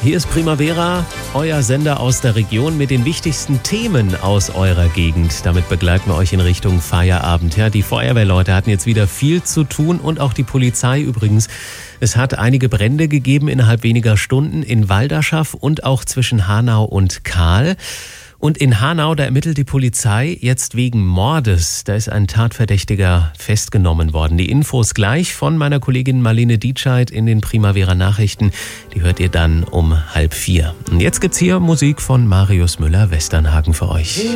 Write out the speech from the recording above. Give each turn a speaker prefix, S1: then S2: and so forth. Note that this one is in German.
S1: Hier ist Primavera, euer Sender aus der Region mit den wichtigsten Themen aus eurer Gegend. Damit begleiten wir euch in Richtung Feierabend. Ja, die Feuerwehrleute hatten jetzt wieder viel zu tun und auch die Polizei übrigens. Es hat einige Brände gegeben innerhalb weniger Stunden in Walderschaff und auch zwischen Hanau und Kahl. Und in Hanau, da ermittelt die Polizei jetzt wegen Mordes. Da ist ein Tatverdächtiger festgenommen worden. Die Infos gleich von meiner Kollegin Marlene Dietscheid in den Primavera Nachrichten. Die hört ihr dann um 3:30. Und jetzt gibt's hier Musik von Marius Müller-Westernhagen für euch.